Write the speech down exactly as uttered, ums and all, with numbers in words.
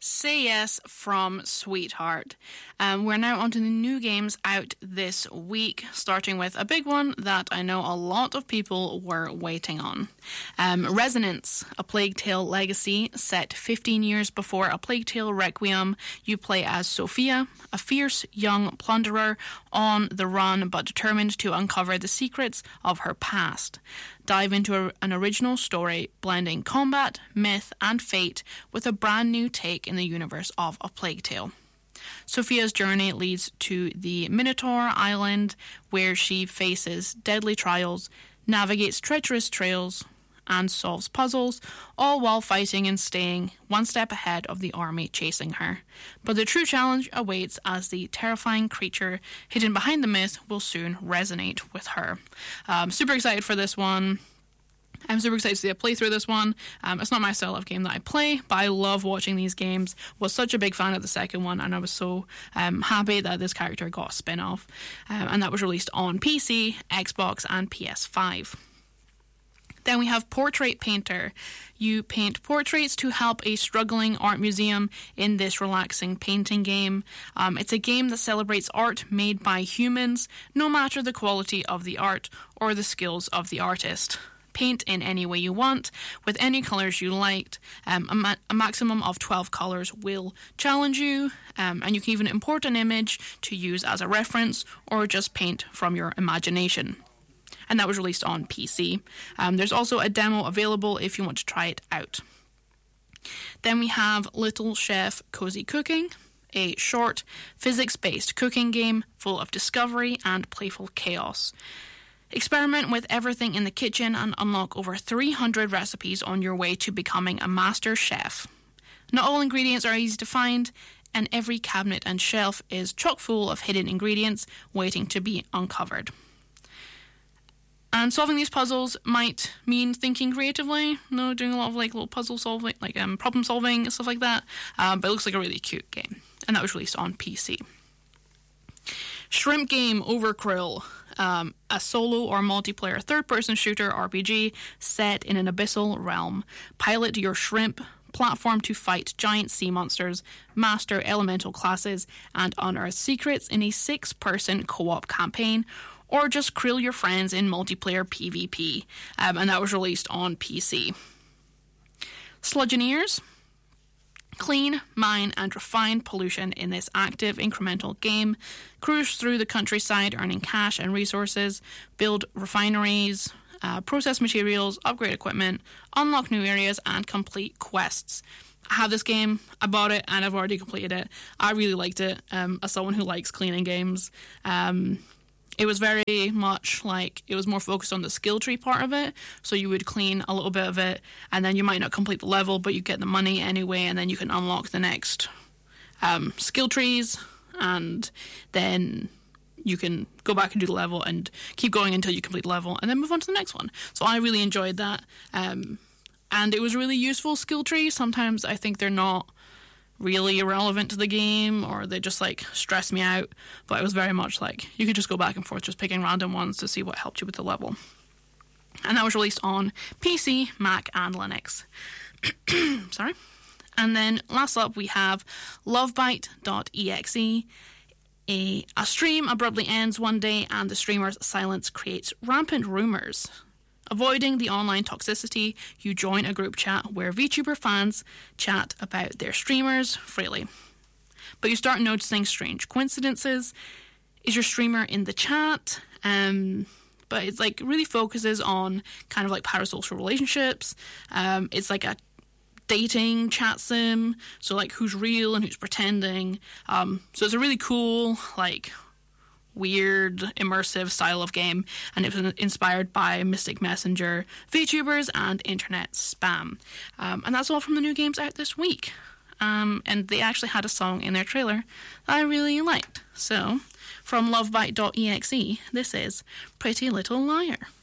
Say Yes from Sweetheart. Um, we're now on to the new games out this week, starting with a big one that I know a lot of people were waiting on. Um, Resonance, A Plague Tale Legacy, set fifteen years before A Plague Tale Requiem. You play as Sophia, a fierce young plunderer on the run but determined to uncover the secrets of her past. Dive into a, an original story blending combat, myth, and fate with a brand new take in the universe of A Plague Tale. Sophia's journey leads to the Minotaur Island, where she faces deadly trials, navigates treacherous trails, and solves puzzles, all while fighting and staying one step ahead of the army chasing her. But the true challenge awaits, as the terrifying creature hidden behind the myth will soon resonate with her. Um, super excited for this one. I'm super excited to see a playthrough of this one. Um, it's not my style of game that I play, but I love watching these games. Was such a big fan of the second one, and I was so um, happy that this character got a spin-off. Um, and that was released on P C, Xbox, and P S five. Then we have Portrait Painter. You paint portraits to help a struggling art museum in this relaxing painting game. Um, it's a game that celebrates art made by humans, no matter the quality of the art or the skills of the artist. Paint in any way you want, with any colours you liked. Um, a, ma- a maximum of twelve colours will challenge you, um, and you can even import an image to use as a reference or just paint from your imagination. And that was released on P C. Um, there's also a demo available if you want to try it out. Then we have Little Chef Cozy Cooking, a short, physics-based cooking game full of discovery and playful chaos. Experiment with everything in the kitchen and unlock over three hundred recipes on your way to becoming a master chef. Not all ingredients are easy to find, and every cabinet and shelf is chock full of hidden ingredients waiting to be uncovered. And solving these puzzles might mean thinking creatively, you know, doing a lot of like little puzzle solving, like um, problem solving and stuff like that. Um, but it looks like a really cute game, and that was released on P C. Shrimp Game Overkrill, um, a solo or multiplayer third-person shooter R P G set in an abyssal realm. Pilot your shrimp platform to fight giant sea monsters, master elemental classes, and unearth secrets in a six-person co-op campaign, or just krill your friends in multiplayer PvP, um, and that was released on P C. Sludgeoneers. Clean, mine, and refine pollution in this active, incremental game. Cruise through the countryside, earning cash and resources. Build refineries, uh, process materials, upgrade equipment, unlock new areas, and complete quests. I have this game, I bought it, and I've already completed it. I really liked it, um, as someone who likes cleaning games. Um... It was very much like, it was more focused on the skill tree part of it. So you would clean a little bit of it, and then you might not complete the level, but you get the money anyway, and then you can unlock the next um, skill trees, and then you can go back and do the level and keep going until you complete the level, and then move on to the next one. So I really enjoyed that. Um, and it was a really useful skill tree. Sometimes I think they're not really irrelevant to the game, or they just like stress me out, but it was very much like you could just go back and forth just picking random ones to see what helped you with the level. And that was released on P C, Mac, and Linux. Sorry. And then last up we have lovebite dot e x e. A, a stream abruptly ends one day and the streamer's silence creates rampant rumours. Avoiding the online toxicity, you join a group chat where VTuber fans chat about their streamers freely. But you start noticing strange coincidences. Is your streamer in the chat? Um, but it's like really focuses on kind of like parasocial relationships. Um, it's like a dating chat sim. So like who's real and who's pretending. Um, so it's a really cool, like, weird, immersive style of game, and it was inspired by Mystic Messenger, VTubers, and internet spam. Um, and that's all from the new games out this week. Um, and they actually had a song in their trailer that I really liked. So, from lovebite dot e x e, this is Pretty Little Liar.